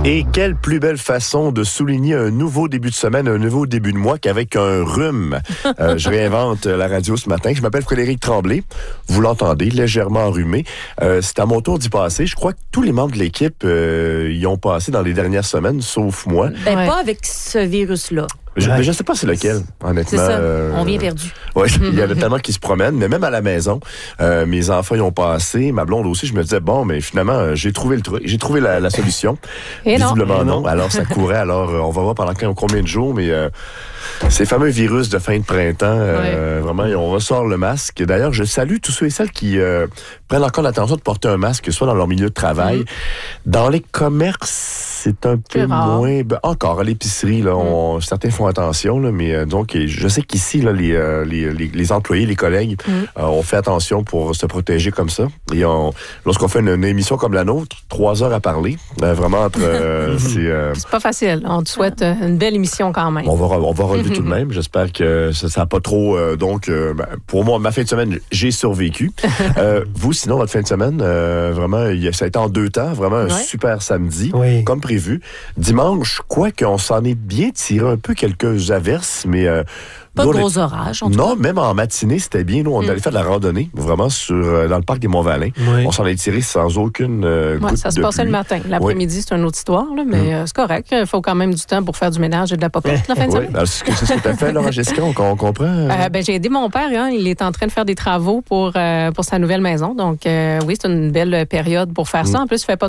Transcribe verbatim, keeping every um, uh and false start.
Et quelle plus belle façon de souligner un nouveau début de semaine, un nouveau début de mois qu'avec un rhume. Euh, je réinvente la radio ce matin. Je m'appelle Frédéric Tremblay. Vous l'entendez, légèrement enrhumé. Euh, c'est à mon tour d'y passer. Je crois que tous les membres de l'équipe euh, y ont passé dans les dernières semaines, sauf moi. Ben, Ouais. pas avec ce virus-là. Je Ouais. ne sais pas c'est lequel, honnêtement. C'est ça. euh, On vient perdu. Oui, il y en a tellement qui se promènent, mais même à la maison, euh, mes enfants y ont passé, ma blonde aussi, je me disais, bon, mais finalement, euh, j'ai trouvé le truc, j'ai trouvé la, la solution. Et non. Visiblement Et non. non. Alors, ça courait, alors euh, on va voir pendant combien de jours, mais euh, ces fameux virus de fin de printemps, euh, vraiment, on ressort le masque. D'ailleurs, je salue tous ceux et celles qui euh, prennent encore l'attention de porter un masque, soit dans leur milieu de travail. Mm. Dans les commerces, c'est un peu rare. moins... Ben, encore, à l'épicerie, là, on, mm. certains font attention, là, mais euh, donc, je sais qu'ici, là, les, euh, les, les, les employés, les collègues, mm. euh, on fait attention pour se protéger comme ça. Et on, lorsqu'on fait une, une émission comme la nôtre, trois heures à parler, euh, vraiment entre... Euh, c'est, euh, c'est pas facile. On te souhaite une belle émission quand même. On va, on va relever tout de même. J'espère que ça n'a pas trop... Euh, donc, euh, ben, pour moi, ma fin de semaine, j'ai survécu. euh, vous, sinon, votre fin de semaine, euh, vraiment, ça a été en deux temps. Vraiment un ouais. super samedi, oui. comme prévu. Dimanche, quoi qu'on s'en est bien tiré un peu quelques averses, mais... Euh, Pas de gros orages, en tout Non, cas. même en matinée, c'était bien. Nous, on mm. allait faire de la randonnée, vraiment, sur, euh, dans le parc des Monts-Valin. Oui. On s'en est tiré sans aucune euh, ouais, goutte ça se de passait pluie. le matin. L'après-midi, oui. c'est une autre histoire, là, mais mm. euh, c'est correct. Il faut quand même du temps pour faire du ménage et de la popette la fin de oui. semaine. Alors, c'est ce que tu as fait, Laura Jessica, on, on comprend? Euh, ben, j'ai aidé mon père. Hein, il est en train de faire des travaux pour, euh, pour sa nouvelle maison. Donc, euh, oui, c'est une belle période pour faire mm. ça. En plus, il fait pas